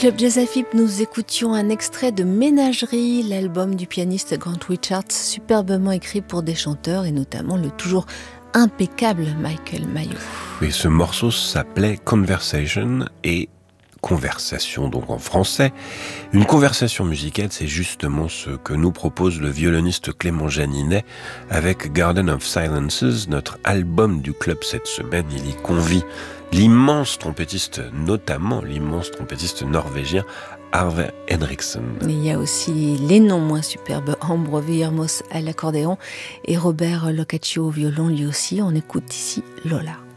Club Jazz AFIP, nous écoutions un extrait de Ménagerie, l'album du pianiste Grant Richards, superbement écrit pour des chanteurs et notamment le toujours impeccable Michael Mayo. Oui, ce morceau s'appelait Conversation et conversation donc en français. Une conversation musicale, c'est justement ce que nous propose le violoniste Clément Janinet avec Garden of Silences, notre album du club cette semaine. Il y convie l'immense trompettiste, notamment l'immense trompettiste norvégien Arve Henriksen. Il y a aussi les non moins superbes Ambro Villermoz à l'accordéon et Robert Locaccio au violon lui aussi. On écoute ici Lola.